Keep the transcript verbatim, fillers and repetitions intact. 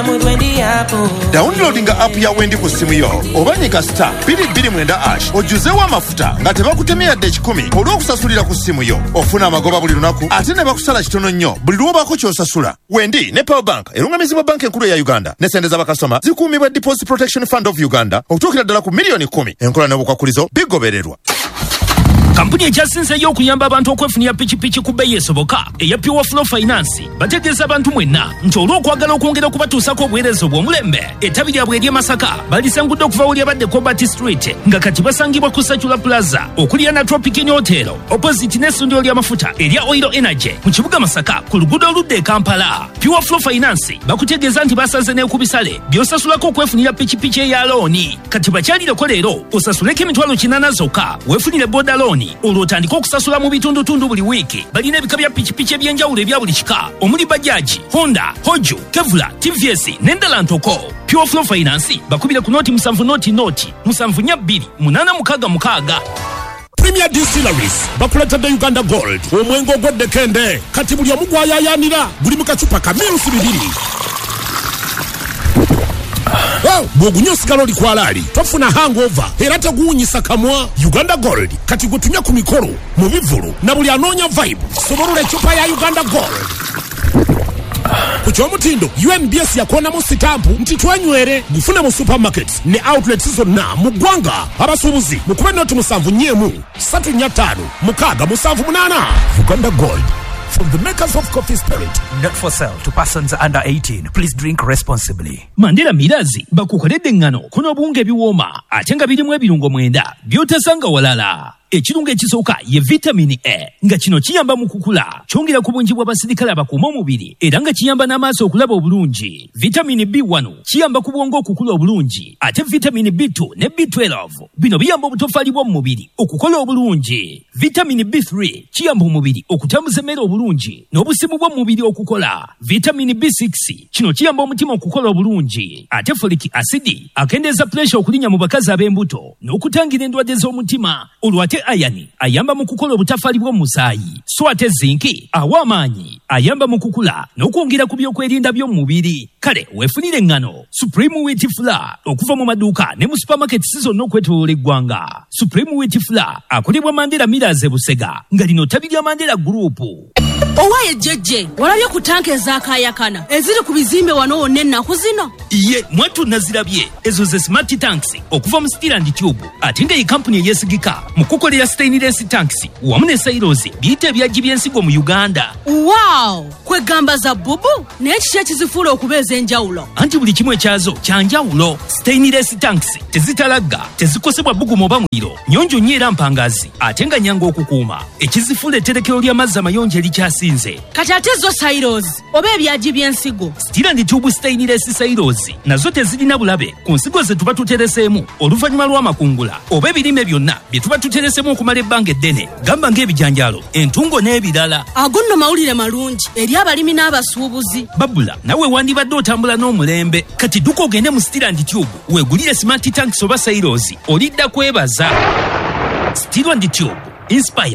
Downloadinga app ya Wendi ku simu yo obanyika star biri biri mwenda ash ojuzewo amafuta nga tebakutemya de kikumi olw'okusasulira ku simu yo ofuna amagoba buli lunaku ate ne bakusala kitono nnyo buli lw'obaako ky'osasula. Wendi ne Power Bank erungamizibwa banka enkulu ya Uganda ne sente z'abakasoma zikuumibwa Deposit Protection Fund of Uganda okutuukira ddala ku miliyoni kumi. Enkola n'obukwakulizo bigobererwa. Kampuni ejasinze y'okuyamba abantu okwefunira pikipiki ku bbeeyi esoboka eya Pure Flow Finance bategeeza abantu mwenna nti olw'okwagala okwongera okubatuusako obuweereza obw'omulembe ettabi lyabwe ery'e Masaka balisangudde okuva wali abadde Cobalt Street nga kati basangibwa ku Secular Plaza okulya na Tropic Hotel opposite n'essundiro ly'amafuta erya Oil Energy mu kibuga Masaka ku luguudo oludda e Kampala. Pure Flow Finance bakutegeeza nti basaze n'ekubisale by'osasulako okwefunira pikipiki eya looni kati bakyalireko leero osasuleko emitwalo kinaana zokka weefunire boda looni olwo otandika okusasula mu bitundutundu buli wiiki. Balina ebika bya pikipiki ebyenjawulo ebya buli kika omuli Bajaj, Honda, Hoju, Kevlar, T V S n'endala ntoko. Pure Flow Finance bakubire ku noti musanvu noti noti musanvu nnya bbiri munaana mukaaga mukaaga. Premier Distilleries bakuletedde Uganda Gold omwengo ogwedde kende kati buli omu gwayayaanira guli mu kacupa ka mirusi bibiri. Oh, bwogunywa sigalo likwalali tofuna hangover era teguwunyisa kamwa. Uganda Gold kati gutunya ku mikolo mu bivulu na buli anoonya vibe soborula ecupa ya Uganda Gold. Ku kyomutindo U N B S yakonamu sitampu nti twenywere gufune mu supermarkets ne outlets zonna mu ggwanga. Abasuubuzi mukube noti musanvu nnyemu ssatu nnya ttaano mukaaga musanvu munaana. Uganda Gold, from the makers of Coffee Spirit. Not for sale to persons under eighteen. Please drink responsibly. Mandela Mirazi bakukoledde ngano kuno bunge biwoma ate nga birimu ebirungo mwenda byotesanga walala. Ekirungo ekisooka ye vitamini A nga kino kiyamba mu kukula kyongera ku bungi bw'abasirikale abakuuma omubiri era nga kiyamba n'amaaso okulaba obulungi. Vitamini B one kiyamba ku bwongo okukula obulungi ate vitamini B two ne B twelve bino biyamba obutofaali bw'omu mubiri okukola obulungi. Vitamini B three kiyamba omubiri okutambuza emmere obulungi n'obusimu bw'omu mubiri okukola. Vitamini B six kino kiyamba omutima okukola obulungi ate folic acid akendeeza pressure okulinya mu bakazi ab'embuto n'okutangira endwadde z'omutima. Olwate ayani ayamba mu kukola obutafaali bw'omusaayi so ate zinki awa amaanyi ayamba mu kukula n'okwongera ku byokwerinda by'omu mubiri. Kale weefunire engano Supreme Wheat Flour okuva mu maduuka ne mu supermarkets zonna okwetooloola eggwanga. Supreme Wheat Flour akolebwa Mandela Millers e Busega nga lino ttabi lya Mandela Group. Owaye jjejje walabye ku tanka ezaakaayakana eziri ku bizimbe wano wonna ennaku zino. Ye mwatu nazirabye ezo ze smart tanks okuva mu Steel and Tube ate nga ye kampuni eyeesigika mu kukolera stainless tanks wamu ne silos biyita ebyaggi by'ensigo mu Uganda. Wow, kwegamba za bubu naye kiki ekizifuula okubeeza enjawulo? Anti buli kimu ekyazo kya njawulo. Stainless tanks tezitalagga, tezikosebwa bbugumu oba muliro, nnyonjo nnyo era mpangazi ate nga nnyangu okukuuma. Ekizifuula etterekero ly'amazzi amayonjo erikyasinze. Kati ate zo silos oba ebyaggi by'ensigo? Steel and Tube stainless silos nazo tezirina bulabe ku nsigo ze tuba tutereseemu oluvannyuma lw'amakungula oba ebirime byonna bye tuba tutereseemu okumala ebbanga eddene gamba ng'ebijanjaalo, entungo n'ebirala. Ago nno mawulire malungi eri abalimi n'abasuubuzi. Babula nawe wandibadde otambula n'omulembe kati dduka ogende mu Steel and Tube weegulire smart tanks oba silos olidda kwebaza. Steel and Tube, inspire.